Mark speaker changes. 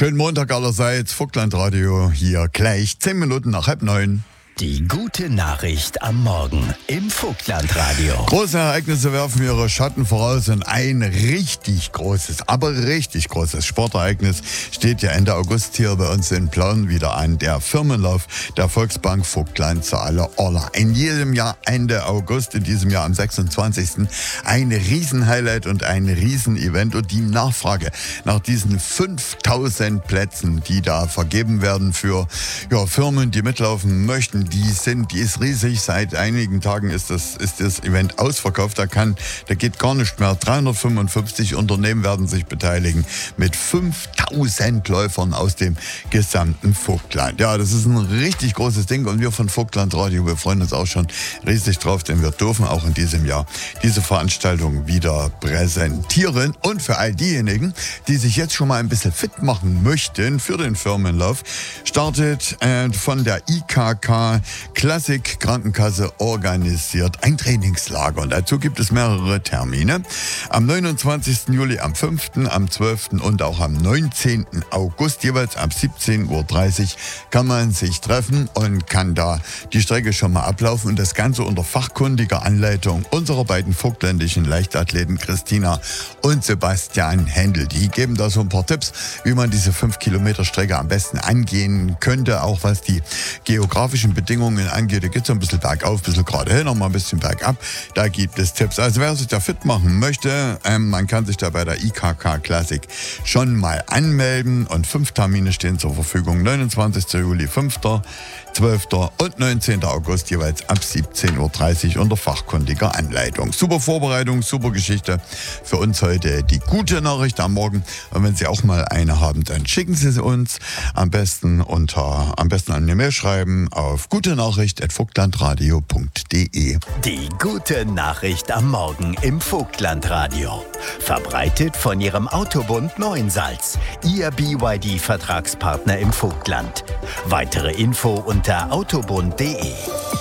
Speaker 1: Schönen Montag allerseits, Vogtlandradio hier gleich 10 Minuten nach 8:30.
Speaker 2: Die gute Nachricht am Morgen im Vogtlandradio.
Speaker 1: Große Ereignisse werfen ihre Schatten voraus und ein richtig großes, aber richtig großes Sportereignis steht ja Ende August hier bei uns in Plauen wieder an. Der Firmenlauf der Volksbank Vogtland zur Aller Orla. In jedem Jahr Ende August, in diesem Jahr am 26. ein Riesenhighlight und ein Riesenevent. Und die Nachfrage nach diesen 5000 Plätzen, die da vergeben werden für Firmen, die mitlaufen möchten, die ist riesig. Seit einigen Tagen ist das Event ausverkauft. Da geht gar nicht mehr. 355 Unternehmen werden sich beteiligen mit 5000 Läufern aus dem gesamten Vogtland. Ja, das ist ein richtig großes Ding und wir von Vogtlandradio, wir freuen uns auch schon riesig drauf, denn wir dürfen auch in diesem Jahr diese Veranstaltung wieder präsentieren. Und für all diejenigen, die sich jetzt schon mal ein bisschen fit machen möchten für den Firmenlauf, startet von der IKK Klassik Krankenkasse organisiert ein Trainingslager. Und dazu gibt es mehrere Termine. Am 29. Juli, am 5., am 12. und auch am 19. August, jeweils ab 17:30 Uhr, kann man sich treffen und kann da die Strecke schon mal ablaufen. Und das Ganze unter fachkundiger Anleitung unserer beiden vogtländischen Leichtathleten Christina und Sebastian Händel. Die geben da so ein paar Tipps, wie man diese 5 Kilometer Strecke am besten angehen könnte, auch was die geografischen Bedingungen angeht. Da geht es so ein bisschen bergauf, ein bisschen gerade hin, noch mal ein bisschen bergab. Da gibt es Tipps. Also wer sich da fit machen möchte, man kann sich da bei der IKK Classic schon mal anmelden und 5 Termine stehen zur Verfügung. 29. Juli, 5., 12. und 19. August jeweils ab 17:30 Uhr unter fachkundiger Anleitung. Super Vorbereitung, super Geschichte. Für uns heute die gute Nachricht am Morgen. Und wenn Sie auch mal eine haben, dann schicken Sie sie uns am besten an eine Mail schreiben auf gutenachricht@vogtlandradio.de.
Speaker 2: Die gute Nachricht am Morgen im Vogtlandradio. Verbreitet von Ihrem Autobund Neuensalz, Ihr BYD-Vertragspartner im Vogtland. Weitere Info unter autobund.de.